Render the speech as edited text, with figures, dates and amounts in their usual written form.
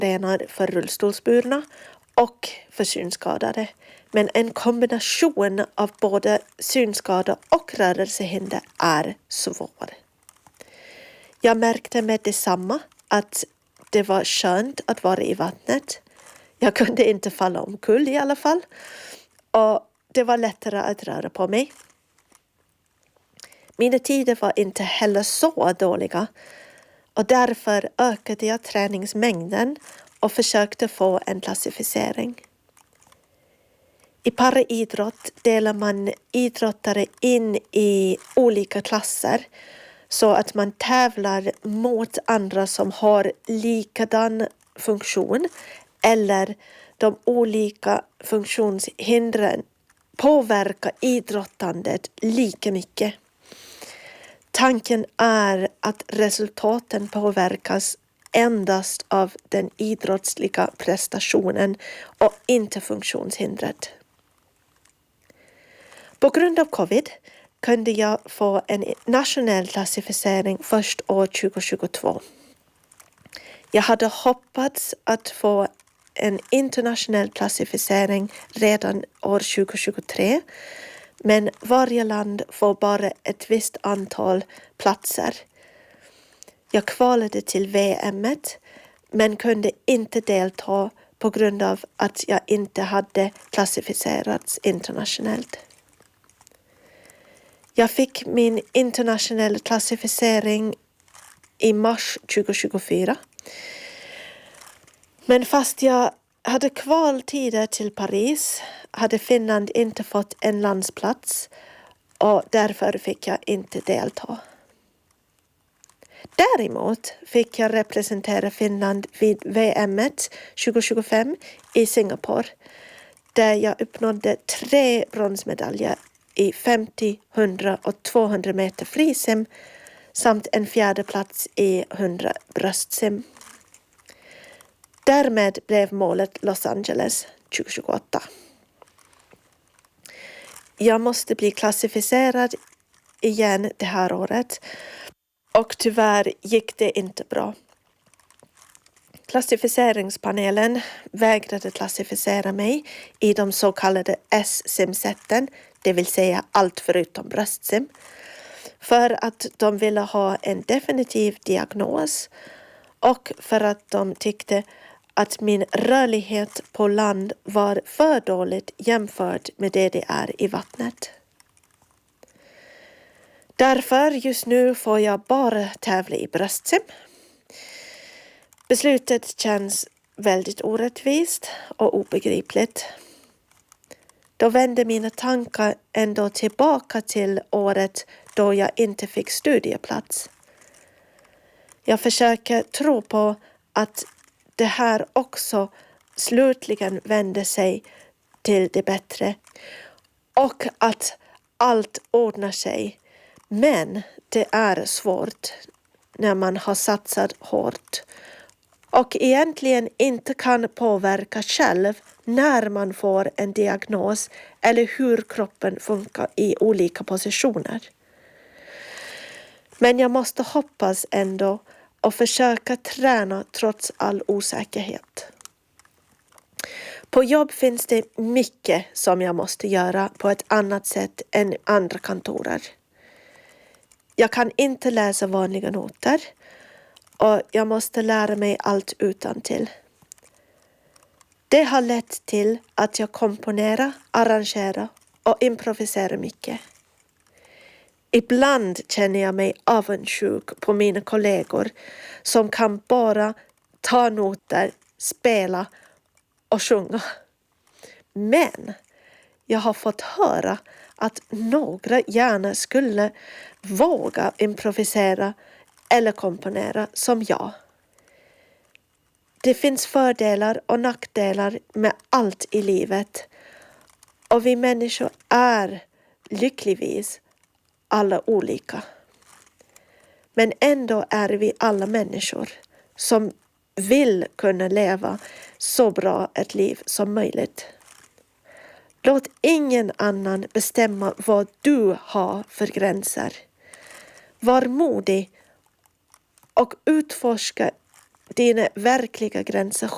arenor för rullstolsburna och för synskadade. Men en kombination av både synskada och rörelsehinder är svår. Jag märkte med detsamma att det var skönt att vara i vattnet. Jag kunde inte falla omkull i alla fall. Och det var lättare att röra på mig. Mina tider var inte heller så dåliga. Och därför ökade jag träningsmängden och försökte få en klassificering. I paraidrott delar man idrottare in i olika klasser så att man tävlar mot andra som har likadan funktion eller de olika funktionshindren påverkar idrottandet lika mycket. Tanken är att resultaten påverkas endast av den idrottsliga prestationen och inte funktionshindret. På grund av covid kunde jag få en nationell klassificering först år 2022. Jag hade hoppats att få en internationell klassificering redan år 2023, men varje land får bara ett visst antal platser. Jag kvalade till VM:et men kunde inte delta på grund av att jag inte hade klassificerats internationellt. Jag fick min internationella klassificering i mars 2024. Men fast jag hade kvaltider till Paris hade Finland inte fått en landsplats och därför fick jag inte delta. Däremot fick jag representera Finland vid VM:et 2025 i Singapore där jag uppnådde 3 bronsmedaljer i 50, 100 och 200 meter frisim samt en 4:e plats i 100 bröstsim. Därmed blev målet Los Angeles 2028. Jag måste bli klassificerad igen det här året och tyvärr gick det inte bra. Klassificeringspanelen vägrade klassificera mig i de så kallade S-simsätten, det vill säga allt förutom bröstsim, för att de ville ha en definitiv diagnos och för att de tyckte att min rörlighet på land var för dåligt jämfört med det är i vattnet. Därför just nu får jag bara tävla i bröstsim. Beslutet känns väldigt orättvist och obegripligt. Då vände mina tankar ändå tillbaka till året då jag inte fick studieplats. Jag försöker tro på att det här också slutligen vänder sig till det bättre och att allt ordnar sig. Men det är svårt när man har satsat hårt och egentligen inte kan påverka själv när man får en diagnos eller hur kroppen funkar i olika positioner. Men jag måste hoppas ändå och försöka träna trots all osäkerhet. På jobb finns det mycket som jag måste göra på ett annat sätt än andra kantorer. Jag kan inte läsa vanliga noter och jag måste lära mig allt utantill. Det har lett till att jag komponerar, arrangerar och improviserar mycket. Ibland känner jag mig avundsjuk på mina kollegor som kan bara ta noter, spela och sjunga. Men jag har fått höra att några gärna skulle våga improvisera eller komponera som jag. Det finns fördelar och nackdelar med allt i livet och vi människor är lyckligtvis alla olika. Men ändå är vi alla människor som vill kunna leva så bra ett liv som möjligt. Låt ingen annan bestämma vad du har för gränser. Var modig och utforska dina verkliga gränser